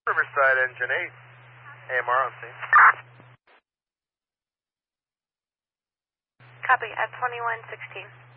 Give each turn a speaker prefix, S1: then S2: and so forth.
S1: Riverside Engine 8, AMR on scene.
S2: Copy, at 2116.